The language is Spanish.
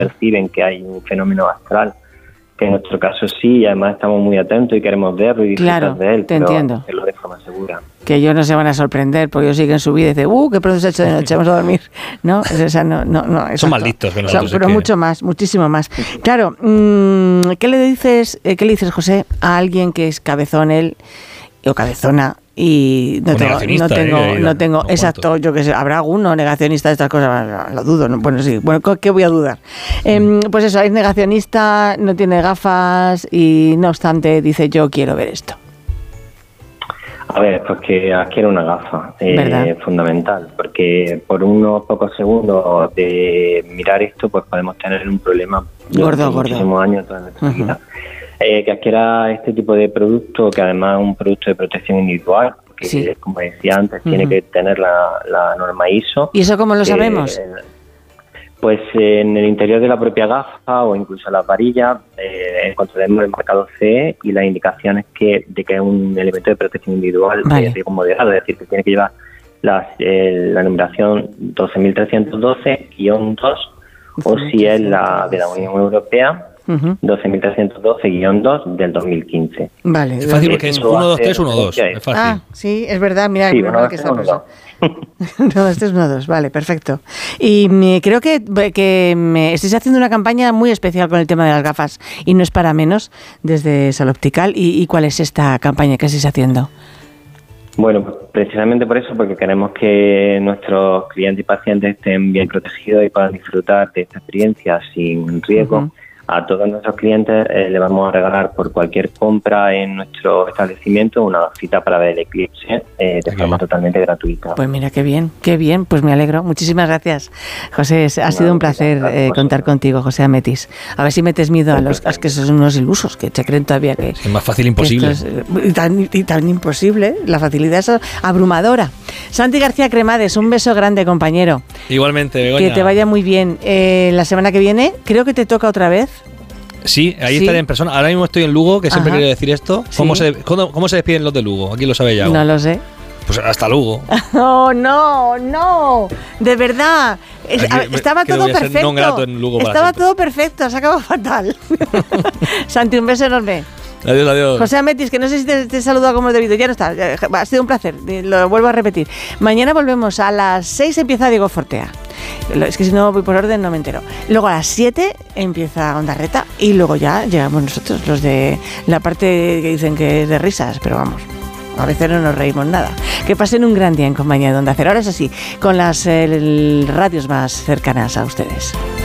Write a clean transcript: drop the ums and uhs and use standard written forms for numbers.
perciben que hay un fenómeno astral, que en nuestro caso sí, y además estamos muy atentos y queremos verlo y disfrutar de él, pero hacerlo de forma segura. Que ellos no se van a sorprender, porque ellos siguen su vida y dicen, qué pronto se ha hecho de noche, vamos a dormir. No, son más listos que nosotros. Pero mucho más, muchísimo más. Claro, ¿qué le dices, José, a alguien que es cabezón él, o cabezona, y no tengo exacto, yo que sé, habrá alguno negacionista de estas cosas, lo dudo, ¿no? Bueno, sí, ¿qué voy a dudar? Pues eso, es negacionista, no tiene gafas y no obstante dice, yo quiero ver esto. A ver, pues que adquiera una gafa, es fundamental, porque por unos pocos segundos de mirar esto, pues podemos tener un problema gordo. Muchísimos años toda nuestra vida. Que adquiera este tipo de producto, que además es un producto de protección individual, porque como decía antes, tiene que tener la norma ISO. ¿Y eso cómo lo sabemos? Pues en el interior de la propia gafa o incluso en las varillas encontraremos el marcado CE y las indicaciones de que es un elemento de protección individual de riesgo moderado, es decir, que tiene que llevar la numeración 12.312-2, o si es la de la Unión Europea, 12.312-2 del 2015. Vale. Es fácil porque es 1, 2, 3, 1, 2. Es fácil. Sí, es verdad. Mira, sí, que está 1, 2, 3, 1, 2. Vale, perfecto. Y creo que estáis haciendo una campaña muy especial con el tema de las gafas y no es para menos desde Sala Optical. ¿Y cuál es esta campaña que estáis haciendo? Bueno, precisamente por eso, porque queremos que nuestros clientes y pacientes estén bien protegidos y puedan disfrutar de esta experiencia sin riesgo. A todos nuestros clientes le vamos a regalar por cualquier compra en nuestro establecimiento una cita para ver el eclipse de forma totalmente gratuita. Pues mira, qué bien, pues me alegro. Muchísimas gracias, José. Ha sido un placer contar contigo, José Ametis. A ver si metes miedo a los que son unos ilusos, que se creen todavía que... Es más fácil imposible. Tan imposible, la facilidad es abrumadora. Santi García Cremades, un beso grande, compañero. Igualmente, Begoña. Que te vaya muy bien. La semana que viene, creo que te toca otra vez. Sí, ahí estaré en persona. Ahora mismo estoy en Lugo, que siempre quiero decir esto. ¿Cómo se despiden los de Lugo? Aquí lo sabe ya. No lo sé. Pues hasta Lugo. Oh, no. De verdad. Estaba todo perfecto. Estaba todo perfecto. Se acabó fatal. Santi, un beso enorme. Adiós. José Ametis, que no sé si te he saludado como es debido. Ya no está. Ha sido un placer. Lo vuelvo a repetir. Mañana volvemos. A las 6 empieza Diego Fortea. Es que si no voy por orden no me entero. Luego a las 7 empieza Ondarreta y luego ya llegamos nosotros, los de la parte que dicen que es de risas, pero vamos, a veces no nos reímos nada. Que pasen un gran día en compañía de Onda Cero. Ahora es así, con las radios más cercanas a ustedes.